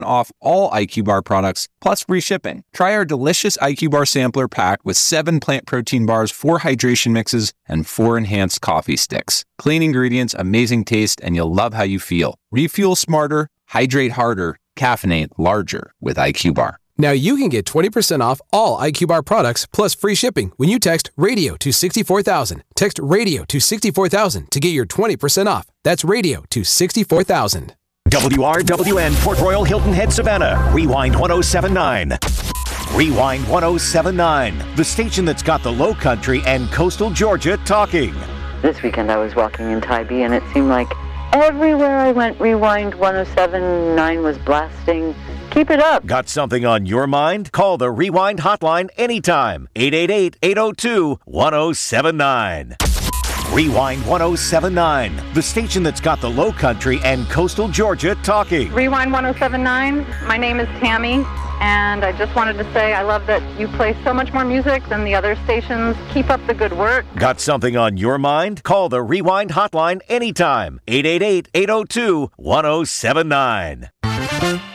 off all IQ Bar products, plus free shipping. Try our delicious IQ Bar sampler pack with 7 plant protein bars, 4 hydration mixes, and 4 enhanced coffee sticks. Clean ingredients, amazing taste, and you'll love how you feel. Refuel smarter, hydrate harder, caffeinate larger with IQ Bar. Now you can get 20% off all IQ Bar products plus free shipping when you text radio to 64,000. Text radio to 64,000 to get your 20% off. That's radio to 64,000. WRWN Port Royal Hilton Head Savannah. Rewind 1079. Rewind 1079. The station that's got the Low Country and coastal Georgia talking. This weekend I was walking in Tybee and it seemed like everywhere I went, Rewind 1079 was blasting. Keep it up. Got something on your mind? Call the Rewind hotline anytime. 888-802-1079. Rewind 1079. The station that's got the Low Country and coastal Georgia talking. Rewind 1079. My name is Tammy, and I just wanted to say I love that you play so much more music than the other stations. Keep up the good work. Got something on your mind? Call the Rewind hotline anytime. 888-802-1079.